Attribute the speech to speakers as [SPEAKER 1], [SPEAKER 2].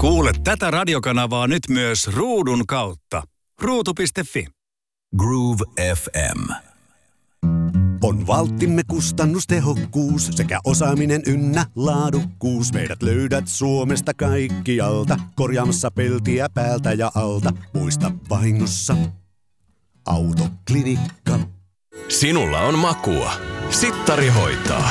[SPEAKER 1] Kuule tätä radiokanavaa nyt myös ruudun kautta. Ruutu.fi.
[SPEAKER 2] Groove FM.
[SPEAKER 3] On valttimme kustannustehokkuus sekä osaaminen ynnä laadukkuus. Meidät löydät Suomesta kaikkialta, korjaamassa peltiä päältä ja alta. Muista vahingossa Autoklinikka.
[SPEAKER 4] Sinulla on makua. Sittari hoitaa.